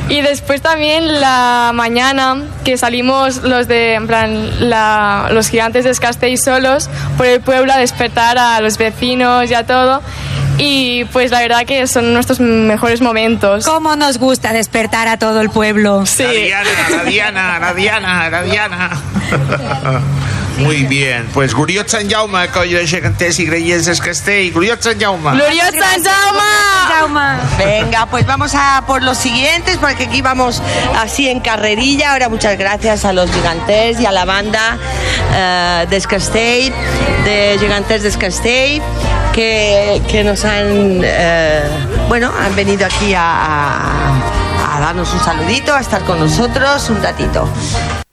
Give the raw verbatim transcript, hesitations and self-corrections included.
Y después también la mañana que salimos los de, en plan, la, los gigantes de Escastell solos por el pueblo a despertar a los vecinos y a todo. Y pues la verdad que son nuestros mejores momentos. ¿Cómo nos gusta despertar a todo el pueblo? Sí. La Diana, la Diana, la Diana, la Diana. Muy bien, pues Gloriot Sant Jaume, coll de geganters y greyers de Escastell. Gloriot Sant Jaume. ¡Gloriot Sant Jaume! Venga, pues vamos a por los siguientes, porque aquí vamos así en carrerilla. Ahora muchas gracias a los giganters y a la banda uh, de Escastell, de Geganters de Escastell, que, que nos han, uh, bueno, han venido aquí a, a, a darnos un saludito, a estar con nosotros un ratito.